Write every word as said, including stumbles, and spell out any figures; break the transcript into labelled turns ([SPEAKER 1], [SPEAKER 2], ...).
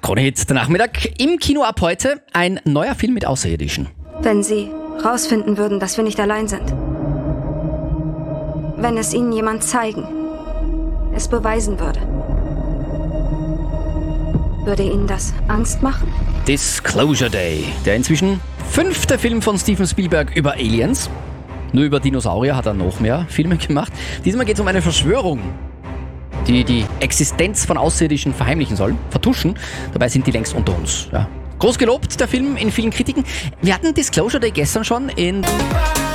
[SPEAKER 1] Krone-Hit, der Nachmittag. Im Kino ab heute ein neuer Film mit Außerirdischen.
[SPEAKER 2] Wenn Sie rausfinden würden, dass wir nicht allein sind. Wenn es Ihnen jemand zeigen, es beweisen würde. Würde Ihnen das Angst machen?
[SPEAKER 1] Disclosure Day, der inzwischen fünfte Film von Steven Spielberg über Aliens. Nur über Dinosaurier hat er noch mehr Filme gemacht. Diesmal geht es um eine Verschwörung, die die Existenz von Außerirdischen verheimlichen soll, vertuschen. Dabei sind die längst unter uns. Ja. Groß gelobt, der Film in vielen Kritiken. Wir hatten Disclosure Day gestern schon in